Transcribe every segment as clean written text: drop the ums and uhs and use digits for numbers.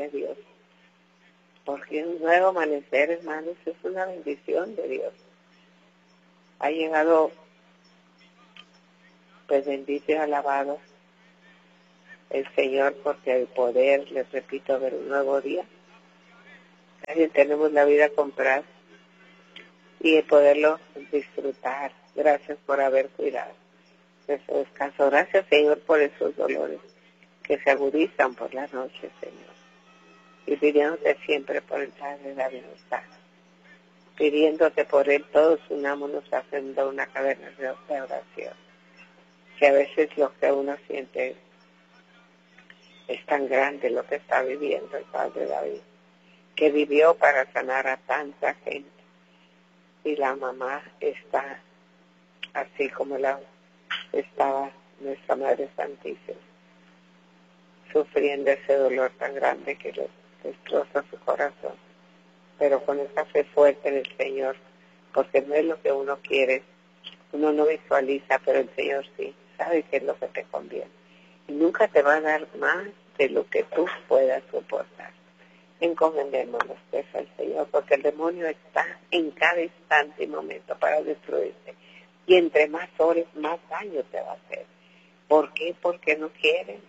de Dios. Porque un nuevo amanecer, hermanos, es una bendición de Dios. Ha llegado, pues bendito y alabado el Señor, porque el poder, les repito, ver un nuevo día. Nadie tenemos la vida comprada y de poderlo disfrutar. Gracias por haber cuidado de su descanso. Gracias, Señor, por esos dolores que se agudizan por la noche, Señor. Y pidiéndote siempre por el Padre la bienestar. Pidiéndote por Él, todos unámonos haciendo una cadena de oración. Que a veces lo que uno siente es tan grande lo que está viviendo el Padre David, que vivió para sanar a tanta gente. Y la mamá está así como estaba nuestra Madre Santísima, sufriendo ese dolor tan grande que le destroza su corazón, pero con esa fe fuerte en el Señor, porque no es lo que uno quiere, uno no visualiza, pero el Señor sí, sabe qué es lo que te conviene, y nunca te va a dar más de lo que tú puedas soportar. Encomendémonos pues al Señor, porque el demonio está en cada instante y momento para destruirte, y entre más ores, más daño te va a hacer. ¿Por qué? Porque no quiere.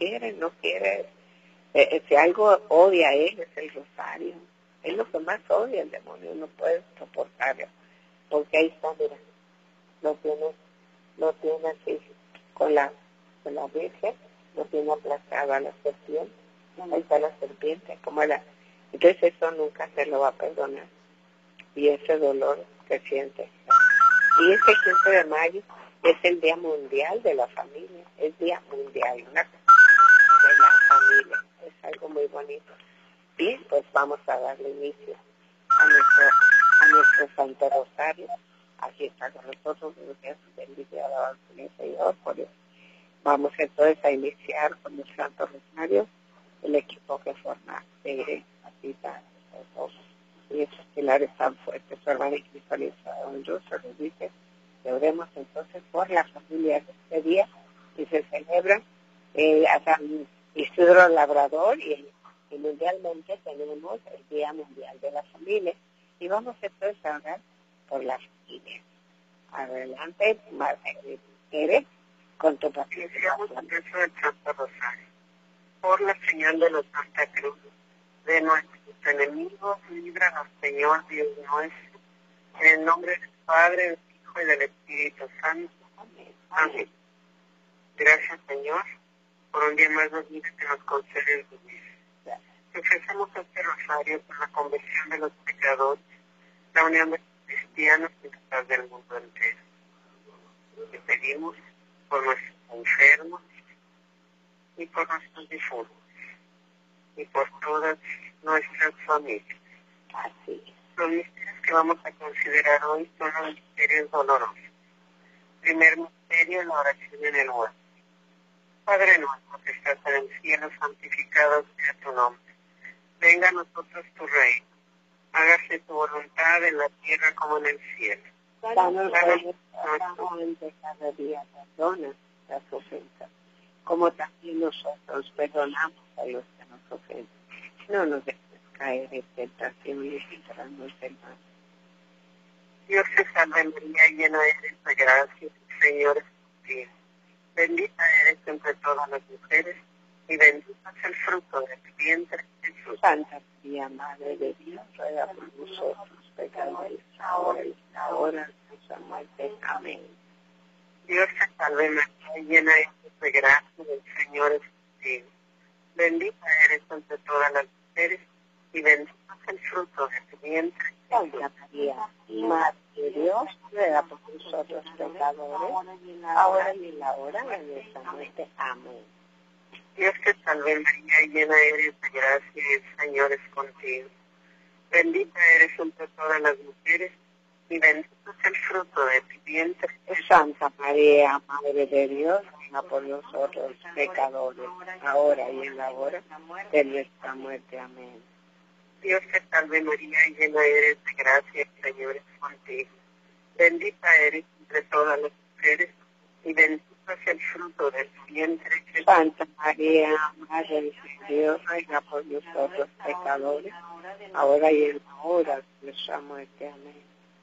Si algo odia a él es el rosario. Es lo que más odia el demonio, no puede soportarlo. Porque ahí está, mira, lo tiene así, con la Virgen, lo tiene aplastado a la serpiente. Ahí está la serpiente, como era. Entonces eso nunca se lo va a perdonar. Y ese dolor que siente. Y este 15 de mayo es el Día Mundial de la Familia. Es Día Mundial, de la familia. Es algo muy bonito. Y pues vamos a darle inicio a nuestro Santo Rosario. Aquí está con nosotros, bendito y alabado sea el Señor. Por eso vamos entonces a iniciar con el Santo Rosario, el equipo que forma así está todos. Y esos pilares tan fuertes, su hermana cristalizada, Dios se los dice, que oremos entonces por la familia de este día, y se celebra a San Isidro Labrador, y mundialmente tenemos el Día Mundial de la Familia, y vamos entonces a orar por la familia. Adelante, Tere, con tu paciencia. Vamos a empezar el Santo Rosario. Por la señal de la Santa Cruz de nuestros enemigos, líbranos, Señor Dios nuestro, en el nombre del Padre, del Hijo y del Espíritu Santo. Amén. Amén. Gracias, Señor, por un día más de vida que nos concedes vivir. Ofrecemos este rosario por la conversión de los pecadores, la unión de los cristianos y la paz del mundo entero. Te pedimos por nuestros enfermos y por nuestros difuntos y por todas nuestras familias. Así es. Los misterios que vamos a considerar hoy son los misterios dolorosos. Primer misterio, la oración en el huerto. Padre nuestro que estás en el cielo, santificado sea tu nombre. Venga a nosotros tu reino. Hágase tu voluntad en la tierra como en el cielo. Danos nuestro pan de cada día, perdona las ofensas, como también nosotros perdonamos a los que nos ofenden. No nos dejes caer en tentación y líbranos del mal. Dios te salve María, llena eres de gracia, el Señor es contigo. Bendita eres entre todas las mujeres, y bendito es el fruto de tu vientre, Jesús. Santa María, Madre de Dios, ruega por nosotros, pecadores, ahora y en la hora de nuestra muerte. Amén. Dios te salve María, llena eres de gracia, el Señor es contigo. Bendita eres entre todas las mujeres, y bendito es el fruto de tu vientre, Jesús. Santa María, Madre de Dios, ruega por nosotros pecadores, ahora y en la hora de nuestra muerte. Amén. Dios te salve María, llena eres de gracia, el Señor es contigo. Bendita eres entre todas las mujeres, y bendito es el fruto de tu vientre. Santa María, Madre de Dios, ruega por nosotros pecadores, ahora y en la hora de nuestra muerte. Amén. Dios te salve María, llena eres de gracia, el Señor es contigo. Bendita eres entre todas las mujeres, y bendito bendito es el fruto de tu vientre, Jesús. Santa María, Madre de Dios, ruega por nosotros pecadores, ahora y en la hora de nuestra muerte. Amén.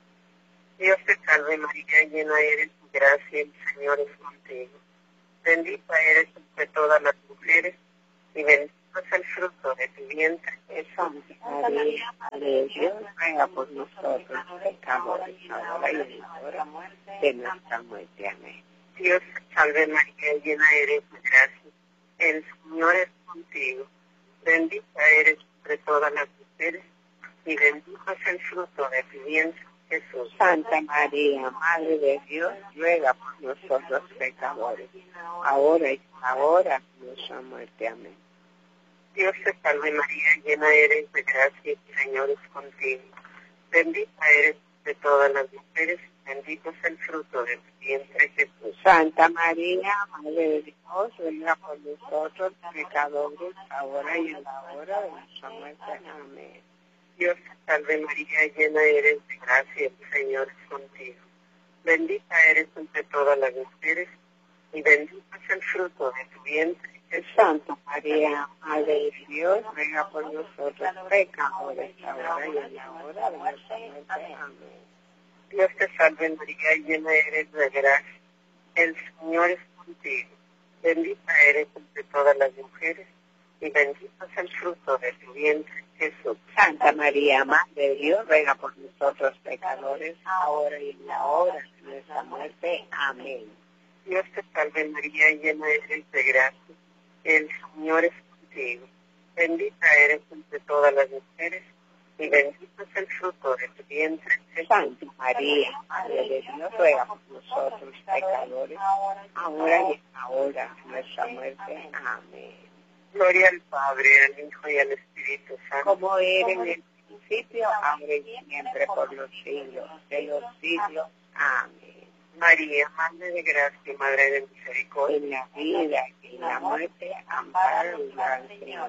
Dios te salve María, llena eres de gracia, el Señor es contigo. Bendita eres entre todas las mujeres, y bendito es el fruto de tu vientre, Santa María, Madre de Dios, ruega por nosotros pecadores, ahora y en la hora de nuestra muerte. Amén. Dios te salve María, llena eres de gracia, el Señor es contigo. Bendita eres entre todas las mujeres, y bendito es el fruto de tu vientre, Jesús. Santa María, Madre de Dios, ruega por nosotros pecadores, ahora y en la hora de nuestra muerte. Amén. Dios te salve María, llena eres de gracia, el Señor es contigo. Bendita eres de todas las mujeres, bendito es el fruto de tu vientre, Jesús. Santa María, Madre de Dios, ruega por nosotros pecadores, ahora y en la hora de nuestra muerte. Amén. Dios te salve María, llena eres de gracia, el Señor es contigo. Bendita eres entre todas las mujeres, y bendito es el fruto de tu vientre, Jesús. Santa María, Madre de Dios, ruega por nosotros pecadores, ahora y en la hora de nuestra muerte. Amén. Dios te salve María, llena eres de gracia, el Señor es contigo. Bendita eres entre todas las mujeres, y bendito es el fruto de tu vientre, Jesús. Santa María, Madre de Dios, ruega por nosotros pecadores, ahora y en la hora de nuestra muerte. Amén. Dios te salve María, llena eres de gracia, el Señor es contigo. Bendita eres entre todas las mujeres, y bendito es el fruto de tu vientre, Jesús. Santa María, Madre de Dios, ruega por nosotros pecadores, ahora y en la hora de nuestra muerte. Amén. Gloria al Padre, al Hijo y al Espíritu Santo, como era en el principio, ahora y siempre, por los siglos de los siglos. Amén. María, Madre de Gracia y Madre de Misericordia, en la vida y en la muerte, ampara y gran Señor.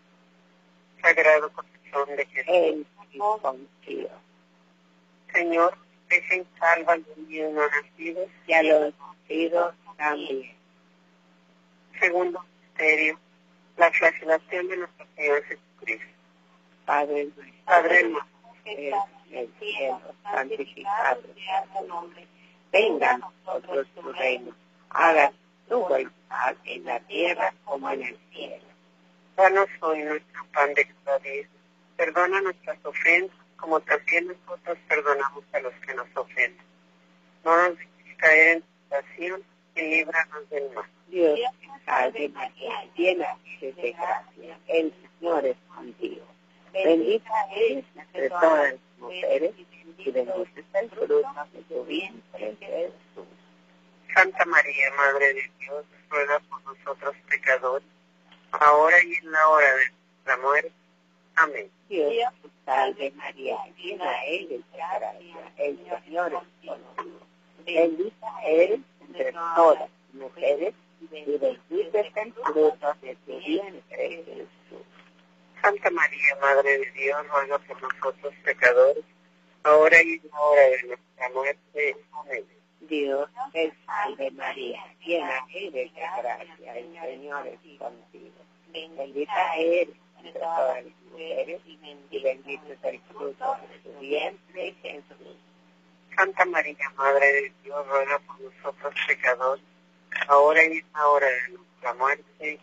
Sagrado Corazón de Jesús, confío. Señor, dejen salva a los niños no nacidos y a los nacidos también. Segundo misterio, la flagelación de nuestro Señor Jesucristo. Padre nuestro, que estás en el cielo, santificado sea tu nombre. Venga a nosotros tu reino. Haga tu voluntad en la tierra como en el cielo. Danos hoy nuestro pan de cada día. Perdona nuestras ofensas, como también nosotros perdonamos a los que nos ofenden. No nos dejes caer en tentación y líbranos del mal. Dios te salve María, llena eres de gracia, el Señor es contigo. Bendita eres entre todas las mujeres, y bendito es el fruto de tu vientre, Jesús. Santa María, Madre de Dios, ruega por nosotros pecadores, ahora y en la hora de nuestra muerte. Amén. Dios te salve María, llena eres de gracia, el Señor es contigo. Bendita eres entre todas las mujeres, y bendito es el fruto de tu vientre, Jesús. Santa María, Madre de Dios, ruega por nosotros pecadores, ahora y en la hora de nuestra muerte. Amén. Dios te salve María, llena eres de gracia, el Señor es contigo. Bendita eres entre todas las mujeres, y bendito es el fruto de tu vientre, Jesús. Santa María, Madre de Dios, ruega por nosotros pecadores, ahora y en la hora de nuestra muerte.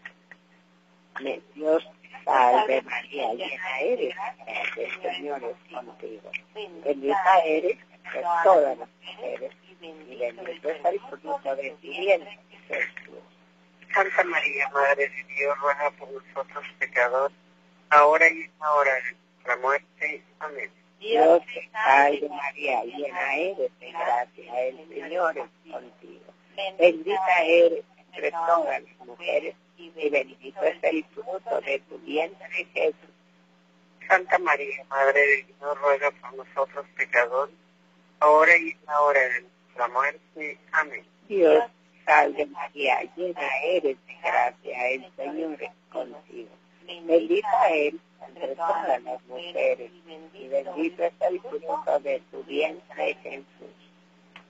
Amén. Dios te salve María, llena eres de gracia, el Señor es contigo. Bendita eres entre todas las mujeres, y bendito es el fruto de tu vientre, Jesús. Santa María, Madre de Dios, ruega por nosotros pecadores, ahora y en la hora de nuestra muerte. Amén. Dios te salve María, llena eres de gracia, el Señor es contigo. Bendita eres entre todas las mujeres, y bendito es el fruto de tu vientre, Jesús. Santa María, Madre de Dios, ruega por nosotros pecadores, ahora y en la hora de nuestra muerte. Amén. Dios te salve María, llena eres de gracia, el Señor es contigo. Bendita eres entre todas las mujeres, y bendito es el fruto de tu vientre, Jesús.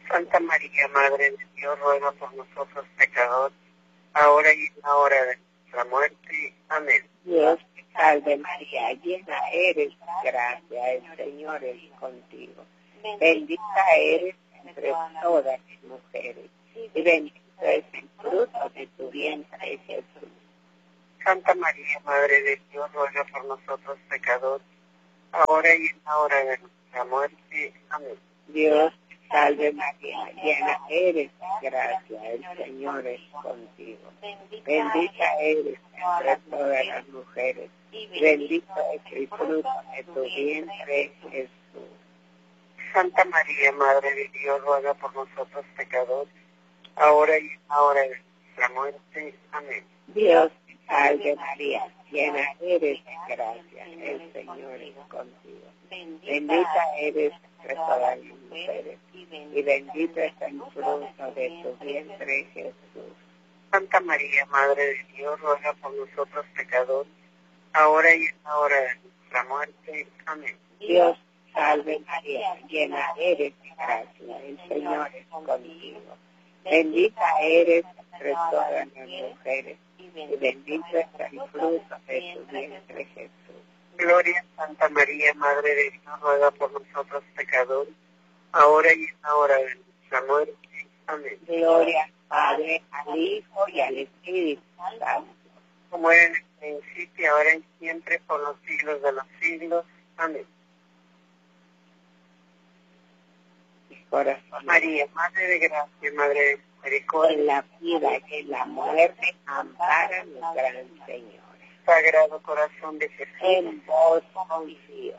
Santa María, Madre de Dios, ruega por nosotros pecadores, ahora y en la hora de nuestra muerte. Amén. Dios te salve María, llena eres de gracia, el Señor es contigo. Bendita eres entre todas las mujeres, y bendito es el fruto de tu vientre, Jesús. Santa María, Madre de Dios, ruega por nosotros pecadores, ahora y en la hora de nuestra muerte. Amén. Dios te salve María, llena eres de gracia, el Señor es contigo. Bendita eres entre todas las mujeres, y bendito es el fruto de tu vientre, Jesús. Santa María, Madre de Dios, ruega por nosotros pecadores, ahora y en la hora de nuestra muerte. Amén. Dios te salve María, llena eres de gracia, el Señor es contigo. Bendita eres entre todas las mujeres, y bendito es el fruto de tu vientre, Jesús. Santa María, Madre de Dios, ruega por nosotros pecadores, ahora y en la hora de nuestra muerte. Amén. Dios salve María, llena eres de gracia, el Señor es contigo. Bendita eres entre todas las mujeres, y bendito es el fruto de tu vientre, Jesús. Gloria a Santa María, Madre de Dios, ruega por nosotros pecadores, ahora y en la hora de nuestra muerte. Amén. Gloria al Padre, al Hijo y al Espíritu Santo, como era en el principio, ahora y siempre, por los siglos de los siglos. Amén. Corazón. María, Madre de Gracia, Madre de Misericordia, en la vida y en la muerte, ampáranos, Gran Señora. Sagrado Corazón de Jesús, en vos confío.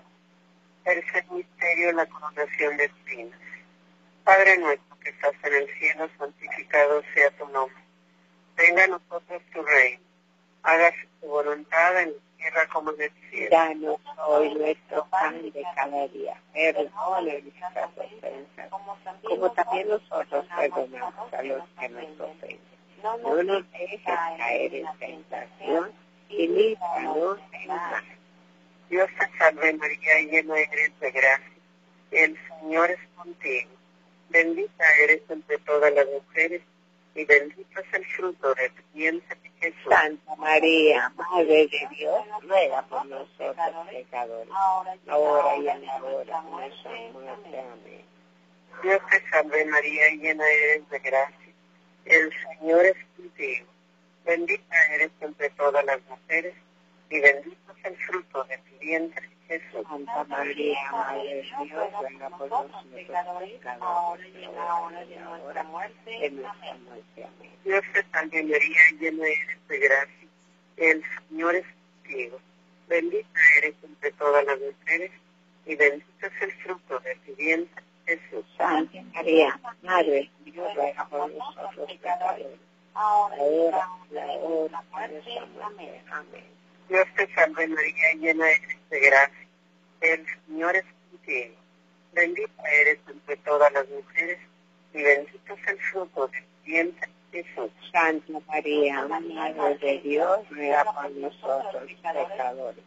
Tercer misterio, la coronación de espinas. Padre nuestro que estás en el cielo, santificado sea tu nombre. Venga a nosotros tu reino. Hágase tu voluntad en la tierra como en el cielo. Danos hoy nuestro pan de cada día. Perdona nuestras ofensas, como también nosotros perdonamos a los que nos ofenden. No nos dejes caer en tentación, y líbranos del mal. Dios te salve María, llena eres de gracia. El Señor es contigo. Bendita eres entre todas las mujeres, y bendito es el fruto de tu vientre, Jesús. Santa María, Madre de Dios, ruega por nosotros pecadores, ahora y en la hora de nuestra muerte. Amén. Dios te salve María, llena eres de gracia. El Señor es contigo. Bendita eres entre todas las mujeres, y bendito es el fruto de tu vientre, Jesús. Santa María, Madre de Dios, ruega por nosotros pecadores, ahora y en la hora de nuestra muerte. Amén. Dios te salve María, llena eres de gracia. El Señor es contigo. Bendita eres entre todas las mujeres, y bendito es el fruto de tu vientre, Jesús. Santa María, Madre de Dios, ruega por nosotros pecadores, ahora y en la hora de nuestra muerte. Amén. Dios te salve María, llena eres de gracia. El Señor es contigo. Bendita eres entre todas las mujeres, y bendito es el fruto de tu vientre, Jesús. Santa María, Madre de Dios, ruega por nosotros pecadores,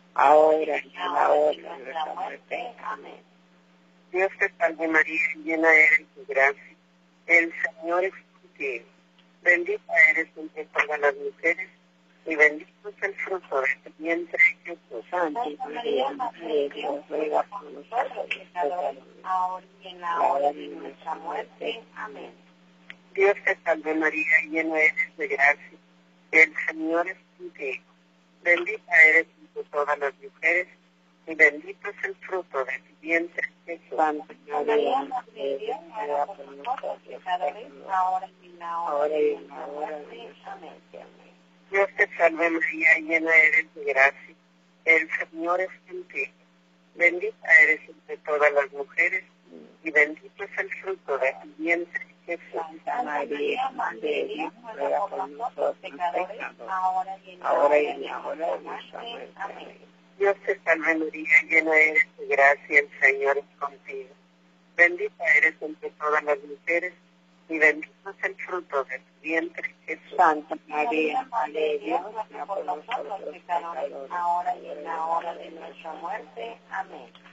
ahora y en la hora de nuestra muerte. Amén. Dios te salve María, llena eres de gracia. El Señor es contigo. Bendita eres entre todas las mujeres, y bendito es el fruto de tu vientre, Jesús. Santa María, Madre de Dios, ruega por nosotros pecadores, ahora y en la hora de nuestra muerte. Amén. Dios te salve María, llena eres de gracia. El Señor es contigo. Bendita eres entre todas las mujeres, y bendito es el fruto de tu vientre, Jesús. Santa María, Madre de Dios, ruega por nosotros pecadores, ahora y en la hora de nuestra muerte. Amén. Dios te salve María, llena eres de gracia. El Señor es contigo. Bendita eres entre todas las mujeres, y bendito es el fruto de tu vientre, Jesús. Santa María, Madre de Dios, ruega por nosotros pecadores, ahora y en la hora de nuestra muerte. Amén. Dios te salve María, llena eres de gracia, el Señor es contigo. Bendita eres entre todas las mujeres, y bendito es el fruto de tu vientre, Jesús. Santa María, Madre de Dios, ruega por nosotros pecadores, ahora y en la hora de nuestra muerte. Amén.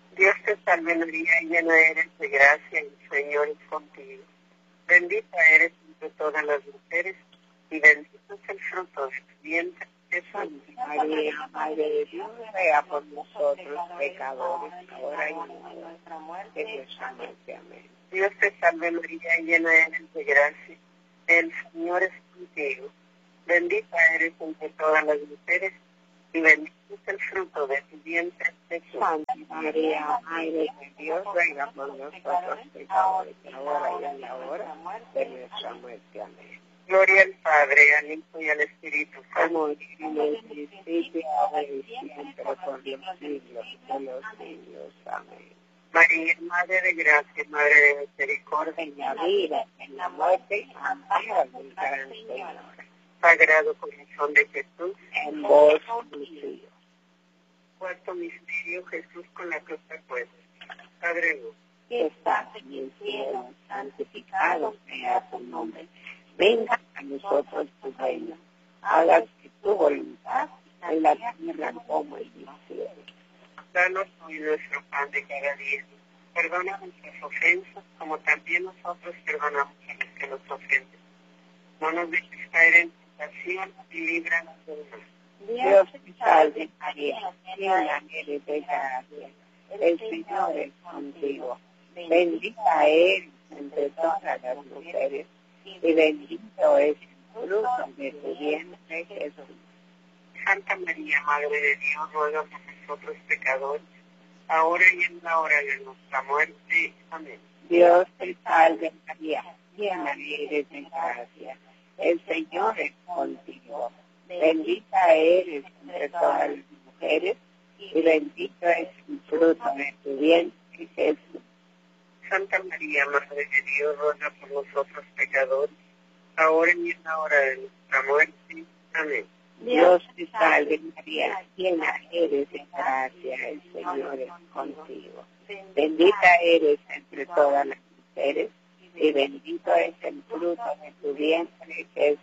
Dios te salve María, llena eres de gracia, el Señor es contigo. Bendita eres entre todas las mujeres, y bendito es el fruto de tu vientre, Jesús. Santa María, Madre de Dios, ruega por nosotros pecadores, ahora y en nuestra muerte. De nuestra muerte. Amén. Dios te salve María, llena eres de gracia, el Señor es contigo. Bendita eres entre todas las mujeres, y bendito es el fruto de tu vientre, Jesús. Santa María, Madre de Dios, ruega por nosotros pecadores, ahora y en la hora de nuestra muerte. Amén. Gloria al Padre, al Hijo y al Espíritu Santo, como en el principio, ahora y siempre, por los siglos de los siglos. Amén. María, Madre de Gracia, Madre de Misericordia, en la vida, en la muerte, amparanos del gran Señor. Sagrado Corazón de Jesús, en vos confío. Cuarto misterio, Jesús con la cruz de puesto. Padre nuestro, que estás en el cielo, santificado sea tu nombre. Venga a nosotros tu reino. Hágase tu voluntad en la tierra como en el cielo. Danos hoy nuestro pan de cada día. Perdona nuestras ofensas, como también nosotros perdonamos a los que nos ofenden. No nos dejes caer en tentación y líbranos del mal. Dios te salve María, llena eres de gracia. El Señor es contigo. Bendita eres entre todas las mujeres, y bendito es el fruto de tu vientre, Jesús. Santa María, Madre de Dios, ruega por nosotros pecadores, ahora y en la hora de nuestra muerte. Amén. Dios te salve María, llena eres de gracia. El Señor es contigo. Bendita eres entre todas las mujeres, y bendito es el fruto de tu vientre, Jesús. Santa María, Madre de Dios, ruega por nosotros pecadores, ahora y en la hora de nuestra muerte. Amén. Dios te salve María, llena eres de gracia, el Señor es contigo. Bendita eres entre todas las mujeres, y bendito es el fruto de tu vientre, Jesús.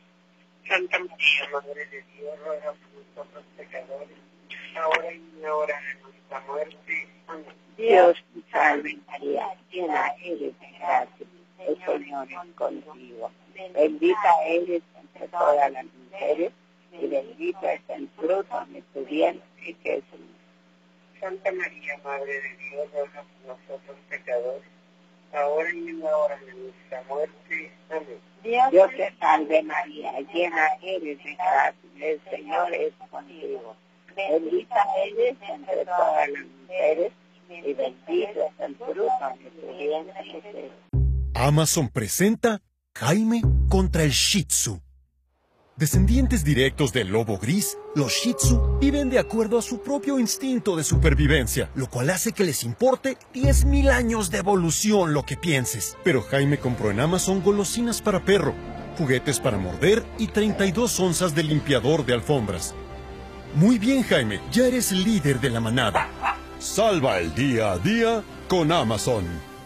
Santa María, Madre de Dios, ruega por nosotros pecadores, ahora y en la hora de nuestra muerte. Amén. Dios te salve María, llena eres de gracia, el Señor es contigo. Bendita eres entre todas las mujeres, y bendito es el fruto de tu vientre, Jesús. Santa María, Madre de Dios, ruega por nosotros pecadores, ahora y en la hora de nuestra muerte. Amén. Dios te salve María, llena eres de gracia, el Señor es contigo. Bendita eres entre todas las mujeres, y bendito es el fruto de tu vientre, Jesús. Amazon presenta Jaime contra el Shih Tzu. Descendientes directos del lobo gris, los Shih Tzu viven de acuerdo a su propio instinto de supervivencia, lo cual hace que les importe 10.000 años de evolución lo que pienses. Pero Jaime compró en Amazon golosinas para perro, juguetes para morder y 32 onzas de limpiador de alfombras. Muy bien, Jaime, ya eres líder de la manada. Salva el día a día con Amazon.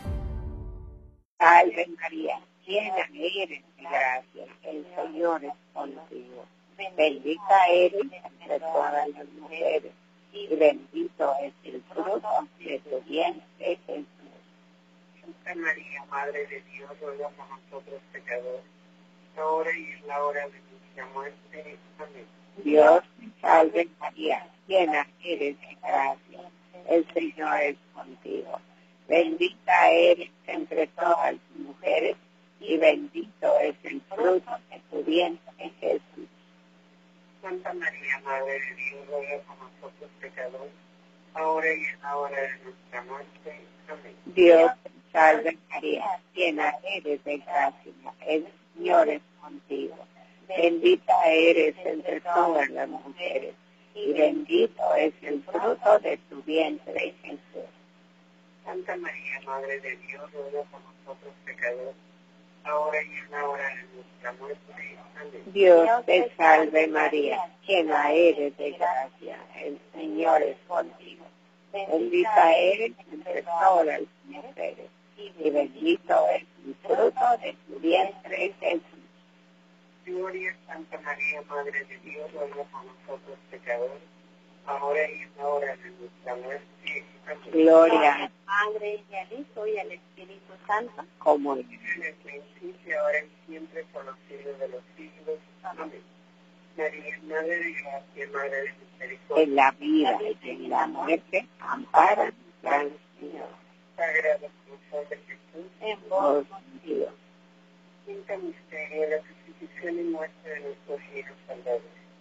Salve María, llena eres de gracia, el Señor es contigo. Bendita eres entre todas las mujeres, y bendito es el fruto de tu vientre, Jesús. Santa María, Madre de Dios, ruega por nosotros pecadores, ahora y en la hora de nuestra muerte. Amén. Dios te salve María, llena eres de gracia, el Señor es contigo. Bendita eres entre todas las mujeres, y bendito es el fruto de tu vientre, Jesús. Santa María, Madre de Dios, ruega por nosotros pecadores, ahora y en la hora de nuestra muerte. Amén. Dios te salve María, llena eres de gracia, el Señor es contigo. Bendita eres entre todas las mujeres, y bendito es el fruto de tu vientre, Jesús. Santa María, Madre de Dios, ruega por nosotros pecadores, ahora y en la hora de nuestra muerte. Amén. Dios te salve María, llena eres de gracia, el Señor es contigo. Bendita eres entre todas las mujeres, y bendito es el fruto de tu vientre, Jesús. Gloria a Santa María, Madre de Dios, ruega por nosotros pecadores, ahora y en la hora de nuestra muerte. Amén. Gloria al Padre, y al Hijo, y al Espíritu Santo, como en el principio, ahora y siempre, por los siglos de los siglos. Amén. María, Madre de Gracia, Madre de Misericordia, en la vida y en la muerte, ampara, Gran Señor. Sagrado Corazón de Jesús, en vos confío. Quinto misterio, la crucifixión y muerte de nuestro Hijo Salvador.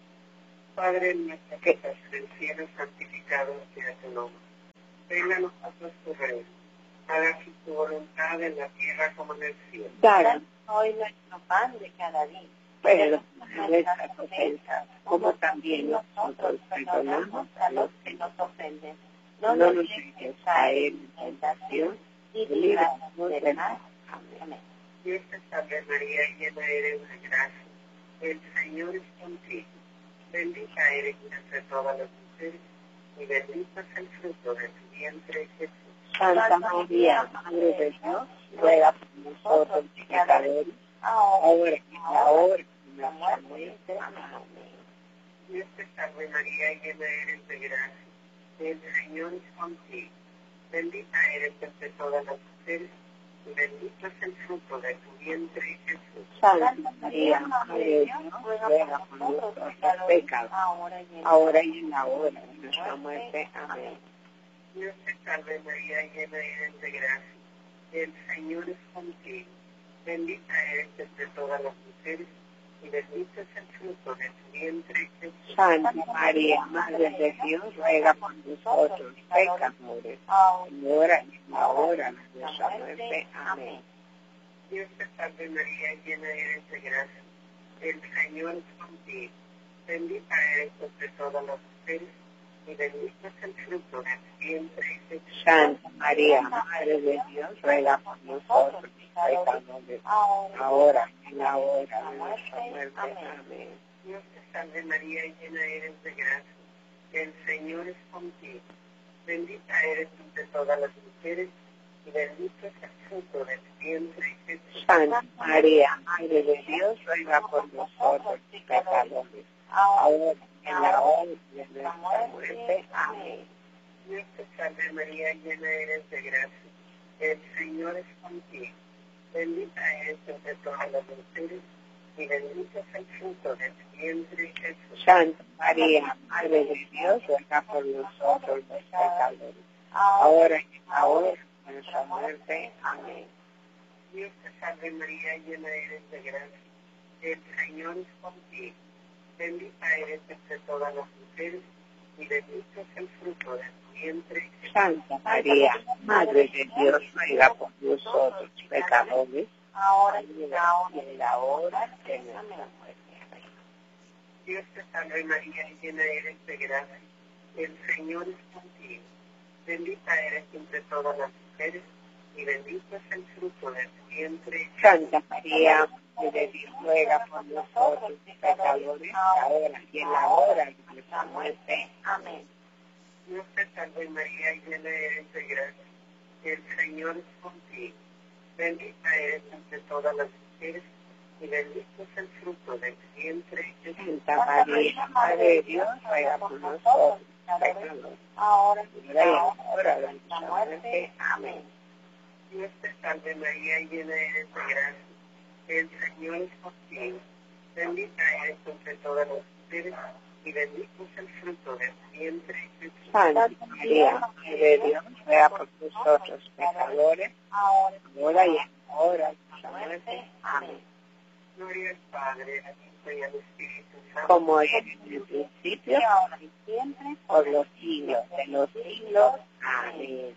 Padre nuestro que estás en el cielo, santificado sea tu nombre. Venga a nosotros tu reino. Hágase tu voluntad en la tierra como en el cielo. Danos hoy nuestro pan de cada día. Perdona nuestras ofensas, como también nosotros perdonamos a los que nos ofenden. No nos dejes caer en tentación y líbranos del mal. Amén. Dios te salve María, llena eres de gracia. El Señor es contigo. Bendita eres entre todas las mujeres, y bendito es el fruto de tu vientre, Jesús. Santa María, Madre de Dios, ruega por nosotros pecadores, ahora y en la hora de nuestra muerte. Amén. Dios te salve María, llena eres de gracia. El Señor es contigo. Bendita eres entre todas las mujeres, y bendito es el fruto de tu vientre, Jesús. Santa María, Madre de Dios, ruega por nosotros pecadores, ahora y en la hora de nuestra muerte. Amén. Dios te salve María, llena eres de gracia. El Señor es contigo. Bendita eres entre todas las mujeres, y bendito es el fruto de tu vientre, Jesús. Santa María, Madre de Dios, ruega por nosotros pecadores, ahora y en la hora de nuestra muerte. Amén. Dios te salve María, llena eres de gracia. El Señor es contigo. Bendita eres entre todas las mujeres, y bendito es el fruto de tu vientre, Jesús. Santa María, Madre de Dios, ruega por nosotros pecadores, ahora y en la hora de nuestra muerte. Amén. Dios te salve María, llena eres de gracia. El Señor es contigo. Bendita eres entre todas las mujeres, y bendito es el fruto de tu vientre, Jesús. Santa María, Madre de Dios, ruega por nosotros pecadores, ahora y en la hora de nuestra muerte. Amén. Dios te salve María, llena eres de gracia. El Señor es contigo. Bendita eres entre todas las mujeres, y bendito es el fruto de tu vientre, Jesús. Santa María, Madre de Dios, ruega por nosotros los pecadores, ahora y en la hora de nuestra muerte. Amén. Dios te salve María, llena eres de gracia. El Señor es contigo. Bendita eres entre todas las mujeres, y bendito es el fruto de tu vientre, Jesús. Santa María, Madre de Dios, ruega por nosotros pecadores, ahora y en la hora de nuestra muerte. Amén. Dios te salve María, llena eres de gracia. El Señor es contigo. Bendita eres entre todas las mujeres, y bendito es el fruto de tu vientre. Santa María, Madre de Dios, ruega por nosotros pecadores, ahora y en la hora de nuestra muerte. Amén. Dios te salve María, llena eres de gracia. El Señor es contigo. Bendita eres entre todas las mujeres, y bendito es el fruto de tu vientre, Jesús. Santa María, Madre de Dios, ruega por nosotros pecadores, ahora y en la hora de nuestra muerte. Amén. Dios te salve María, llena eres de gracia. El Señor es contigo. Bendita eres entre todas las mujeres, y bendito es el fruto de tu vientre, Jesús. Santa María, Madre de Dios, ruega por nosotros pecadores, ahora y en la hora de nuestra muerte. Amén. Gloria al Padre, al Hijo y al Espíritu Santo, como era en el principio, ahora y siempre, por los siglos de los siglos. Amén.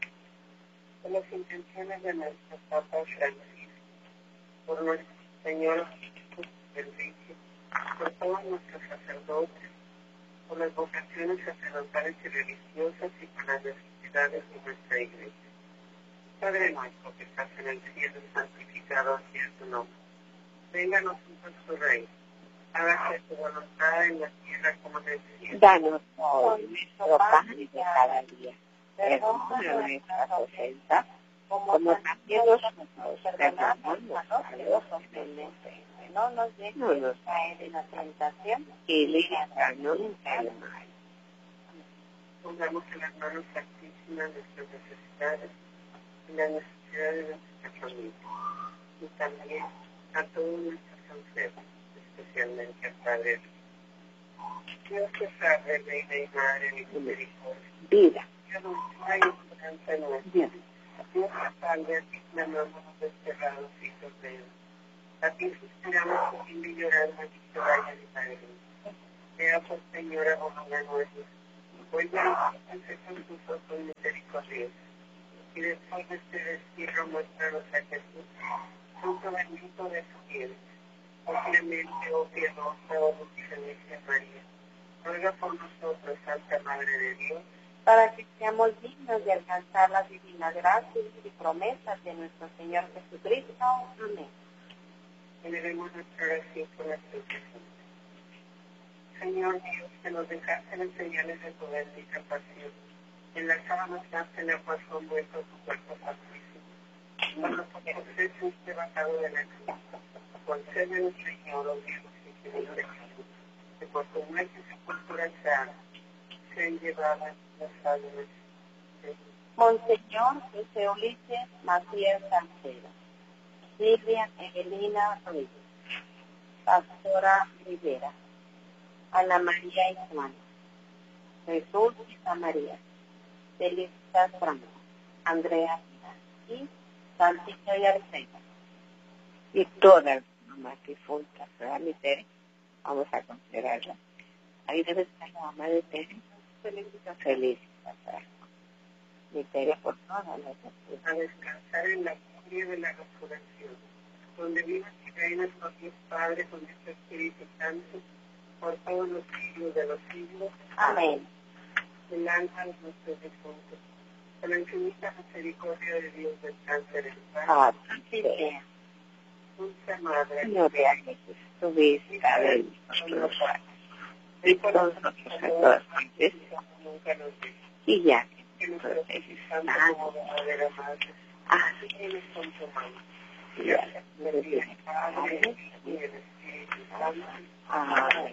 Por las intenciones de nuestro Papa Francisco, por nuestro Señor Enrique, por todos nuestros sacerdotes, por las vocaciones sacerdotales y religiosas, y por las necesidades de nuestra Iglesia. Padre nuestro que estás en el cielo, santificado sea tu nombre. Venga a nosotros tu reino. Hágase tu voluntad en la tierra como en el cielo. Danos hoy nuestro pan de cada día. Perdona nuestras ofensas, como también nosotros perdonamos a los que nos ofenden. No nos dejes caer en la tentación, y líbranos del mal. pongamos en las manos santísimas nuestras necesidades y las necesidades de nuestra familia. Y también a todos nuestros enfermos, especialmente al Padre. Dios te salve, Reina y Madre de misericordia. Vida. Dios dulzura y esperanza nuestra. Dios te salve, a ti clamamos los desterrados hijos de Dios. A ti suspiramos cogiendo y llorando en que vaya mi Padre. Vea pues, Señora, abogada nuestra. Vuelve a nosotros con tus ojos misericordiosos. Y después de este destierro, muéstranos a Jesús, fruto bendito de su vientre. Oh clemente, oh piadosa, oh dulce Virgen María, ruega por nosotros, Santa Madre de Dios, para que seamos dignos de alcanzar las divinas gracias y promesas de nuestro Señor Jesucristo. Amén. Elevemos nuestra oración con la Santísima. Señor Dios, que nos dejaste las señales de tu bendita pasión, enlazábamos en la cual fue muerto tu cuerpo santísimo. Cuando por proceso este bajado de la cruz, concédenos, Señor, oh Dios, y Señor Jesús, que por tu muerte y sepultura sana, sean llevadas las almas. Monseñor José Ulises Macías Salcedo, Silvia Evelina Ruiz, Pastora Rivera, Ana María y Juan, Jesús y María, Felicitas Franco, Andrea y Santiago y Arcena. Y todas las mamás difuntas, ¿verdad, mi Tere? Vamos a considerarla. Ahí debe estar la mamá de Tere. Felicitas Franco. Mi Tere, por todas las a descansar en la gloria de la resurrección, donde vivas y reinas con Dios Padre, con Dios Espíritu Santo, por todos los siglos de los siglos. Amén. El ángel de nuestros difuntos, con la infinita misericordia de Dios, descanse en paz. Así sea. Dulce Madre, no vea que tu vista de nosotros, y por nosotros a todas partes, y ya que nos proteges como verdadera Madre, así eres con tu mano. Gracias, Padre, y el Espíritu Santo. Amén.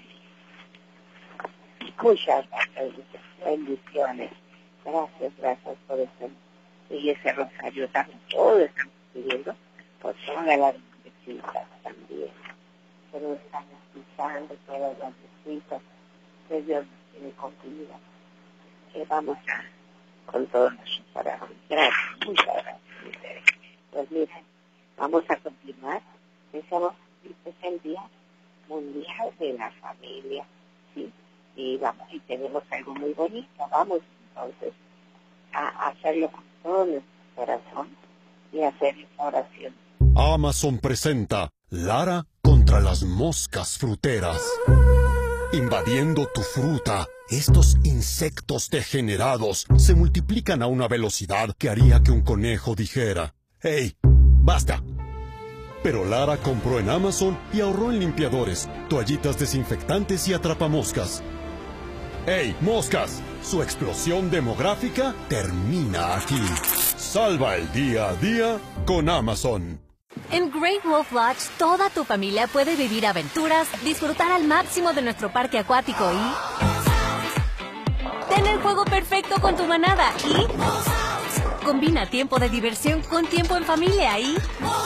Muchas gracias, bendiciones. Gracias por eso. Y ese rosario también, todos estamos pidiendo por todas las necesitas también. Que nos están escuchando, todas las necesitas, que Dios nos tiene contigo. Que vamos con todos nuestros corazones. Gracias, muchas gracias. Pues miren, vamos a continuar. Este es el Día Mundial de la Familia, ¿sí? Y vamos, y tenemos algo muy bonito. Vamos entonces a hacerlo con todo nuestro corazón y hacer esta oración. Amazon presenta Lara contra las moscas fruteras. Invadiendo tu fruta, estos insectos degenerados se multiplican a una velocidad que haría que un conejo dijera: ¡Hey, basta! Pero Lara compró en Amazon y ahorró en limpiadores, toallitas desinfectantes y atrapamoscas. ¡Hey, moscas! Su explosión demográfica termina aquí. Salva el día a día con Amazon. En Great Wolf Lodge, toda tu familia puede vivir aventuras, disfrutar al máximo de nuestro parque acuático y tener el juego perfecto con tu manada y combina tiempo de diversión con tiempo en familia y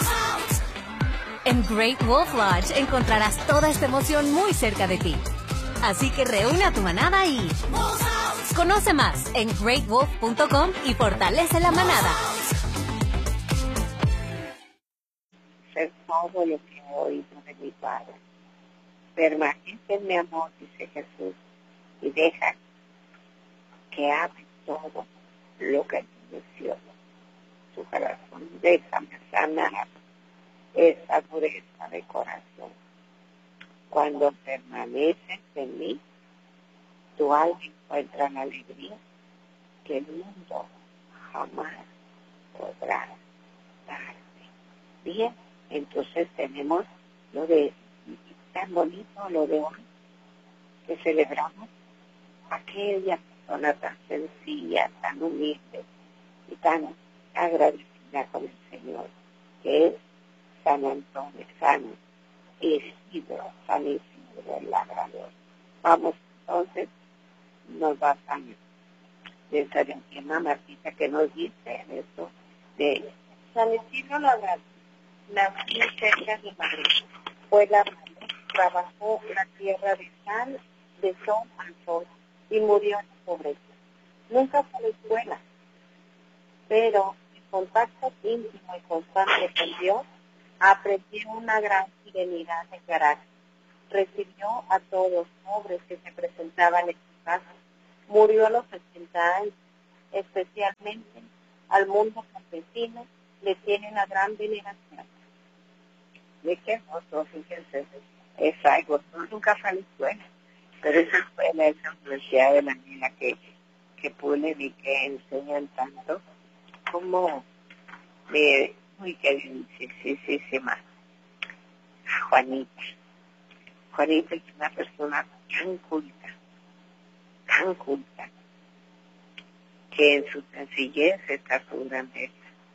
en Great Wolf Lodge encontrarás toda esta emoción muy cerca de ti. Así que reúne a tu manada y conoce más en greatwolf.com y fortalece la manada. Ser todo lo que he oído de mi Padre. Permanece en mi amor, dice Jesús, y deja que hable todo lo que te menciona. Tu corazón, déjame sanar esa dureza de corazón. Cuando permaneces en mí, tu alma encuentra la alegría que el mundo jamás podrá darte. Bien, entonces tenemos lo de tan bonito, lo de hoy, que celebramos aquella persona tan sencilla, tan humilde y tan agradecida con el Señor, que es San Antonio, San Isidro, San Isidro el Labrador. Vamos entonces, nos va de esa tema, Martita, que nos dice eso de ella. San Isidro Labrador nació cerca de Madrid. Fue labrador, trabajó la tierra de sal, de sol al sol, y murió en pobreza. Nunca fue a la escuela, pero en contacto íntimo y constante con Dios, aprendió una gran serenidad de carácter. Recibió a todos los pobres que se presentaban en su casa. Murió a los 80 años. Especialmente al mundo campesino le tiene una gran veneración. ¿De qué hermoso? Fíjense, es algo, no, nunca fue a la escuela, pero esa escuela, esa universidad de la niña que pulen y que enseñan tanto, como muy queridísima Juanita. Juanita es una persona tan culta, que en su sencillez está su grandeza.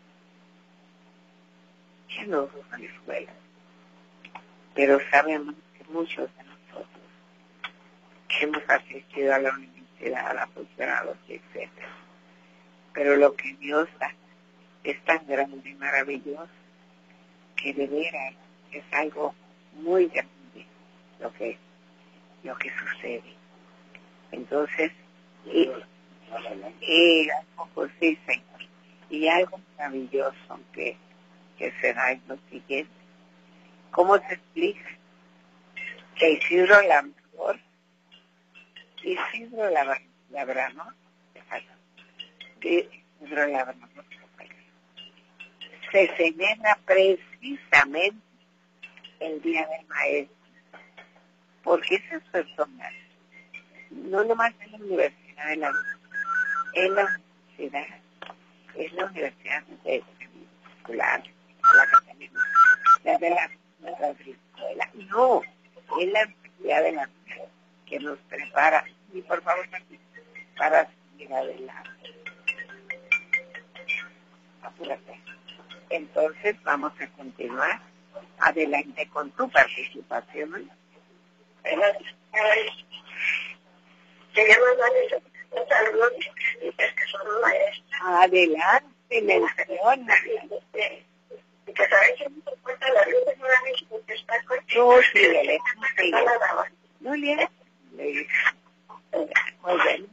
Ya no fue a la escuela, pero sabemos que muchos de nosotros que hemos asistido a la universidad, a la posgrados, etc. Pero lo que Dios da es tan grande y maravilloso que de veras es algo muy grande lo que sucede. Entonces, y algo, sí, Señor, y algo maravilloso que se da en lo siguiente. ¿Cómo se explica? Que Isidro Labrador se celebra precisamente el Día del Maestro, porque esas personas, no nomás en la Universidad de la Vida, es la universidad escolar, la academia, la de la escuela, no, es la universidad de la vida que nos prepara, y por favor, para seguir adelante. Apúrate. Entonces vamos a continuar adelante con tu participación. Quería mandarles un saludo que son maestras. Adelante, menciona. Y que saben que no se corta la luz de una vez porque está cortita. No, síguele. No le Muy bien.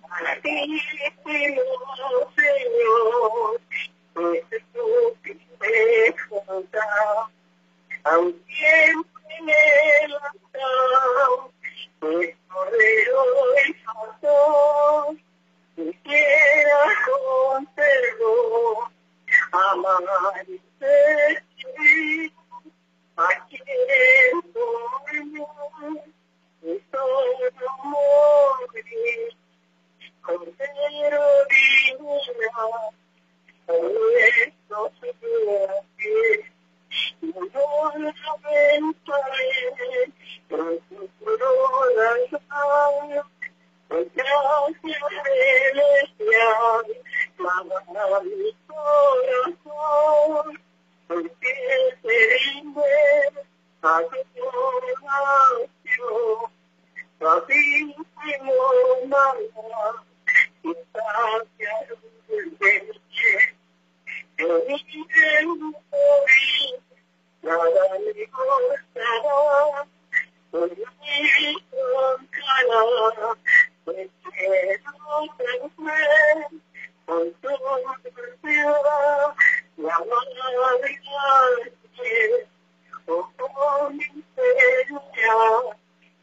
Señor, pues tú te juntas a un tiempo en el altar, pues correo y fotos, quisiera conservo, amar y sentir, aquí en tu y todo morir, Cordero divino, todo esto se puede hacer. No lamentaré, con tu corona, con gracia celestial, mamá mi corazón, porque se rinde a tu oración, suavísimo mamá, gracias del cielo. Yo vive un poquito, nada me costará, por mi contará, pues quiero tener con tu ciudad, la madre de oh, con mi señor,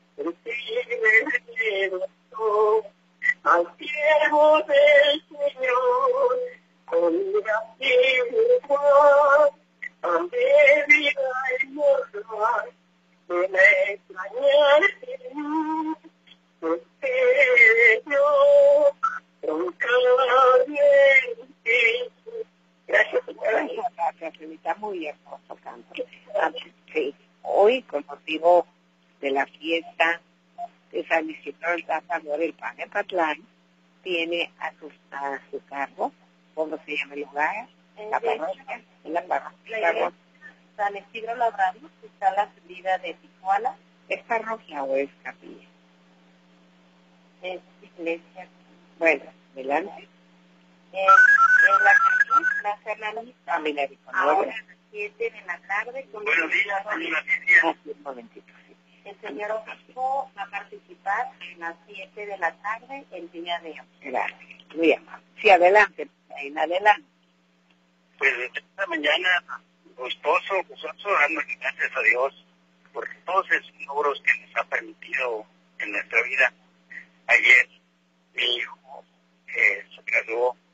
recibe al siervo del Señor, con gracia igual, ante vida inmortal, de la extrañarte, porque yo, con cada bien, gracias, señora. Gracias, Anita, muy hermoso canto. Sí, hoy, con motivo de la fiesta de San Isidro Labrador, el PAN en Patlán tiene a su cargo, ¿cómo se llama el lugar? La parroquia, la parroquia. San Isidro Labrador, que está a la salida de Tijuana. ¿Es parroquia o es capilla? Es iglesia. Bueno, adelante. En la calle Plaza La Lista, ahora a las 7 de la tarde. Buenos días, Un momentito, sí. El señor obispo va a participar a las 7 de la tarde el día de hoy. Gracias. Muy amable. Sí, adelante. En adelante. Pues esta mañana, gustoso, dándole gracias a Dios por todos esos logros que nos ha permitido en nuestra vida. Ayer mi hijo se graduó